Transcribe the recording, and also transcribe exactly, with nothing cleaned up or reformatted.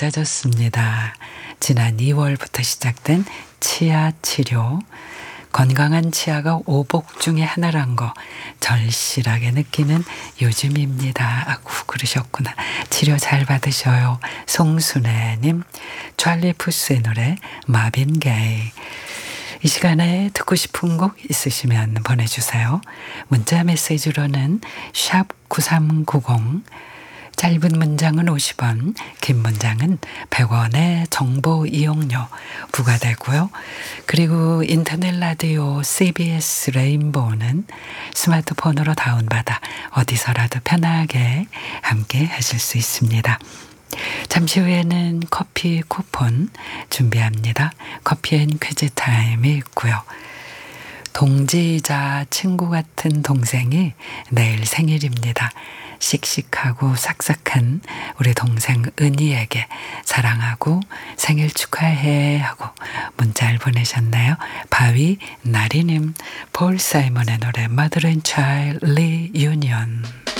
잦아졌습니다. 지난 이월부터 시작된 치아 치료. 건강한 치아가 오복 중에 하나란 거 절실하게 느끼는 요즘입니다. 아구 그러셨구나. 치료 잘 받으셔요. 송순애님. 찰리 푸스의 노래 마빈 게이. 이 시간에 듣고 싶은 곡 있으시면 보내주세요. 문자 메시지로는 샵 구삼구공, 짧은 문장은 오십 원, 긴 문장은 백 원의 정보 이용료 부과되고요. 그리고 인터넷 라디오 씨비에스 레인보우는 스마트폰으로 다운받아 어디서라도 편하게 함께 하실 수 있습니다. 잠시 후에는 커피 쿠폰 준비합니다. 커피앤 퀴즈 타임이 있고요. 동지이자 친구 같은 동생이 내일 생일입니다. 씩씩하고 싹싹한 우리 동생 은희에게 사랑하고 생일 축하해 하고 문자를 보내셨나요? 바위 나리님. 폴 사이먼의 노래 Mother and Child Reunion.